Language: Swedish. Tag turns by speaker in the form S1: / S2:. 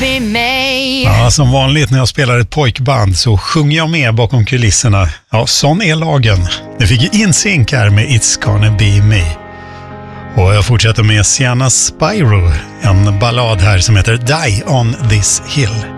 S1: be me.
S2: Ja, som vanligt när jag spelar ett pojkband så sjunger jag med bakom kulisserna. Ja, sån är lagen. Det fick ju insynk här med It's Gonna Be Me. Och jag fortsätter med Sienna Spyro, en ballad här som heter Die on this Hill.